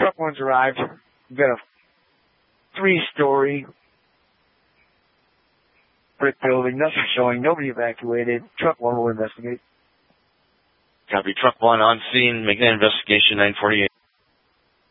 Truck one's arrived. We've got a 3-story brick building. Nothing showing. Nobody evacuated. Truck one will investigate. Copy. Truck one on scene. Making an investigation. 948.